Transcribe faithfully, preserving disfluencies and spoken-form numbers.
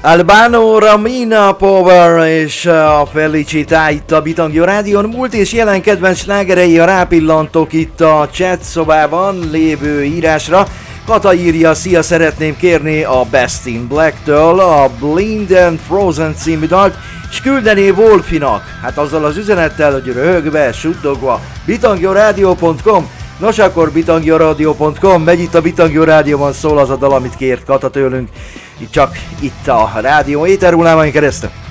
Albano, Ramina Power és a Felicità itt a Bitangio Rádión. Múlt és jelen kedvenc slágerei, rápillantok itt a chat szobában lévő írásra. Kata írja, szia, szeretném kérni a Best in Black-től a Blind and Frozen című dalt, és küldené Wolfinak, hát azzal az üzenettel, hogy röhögve, suttogva, bitangioradio pont com. Nos, akkor bitangioradio pont com, megy itt a Bitangio Rádióban, szól az a dal, amit kért Kata tőlünk, itt csak itt a rádió éterhullámain keresztül.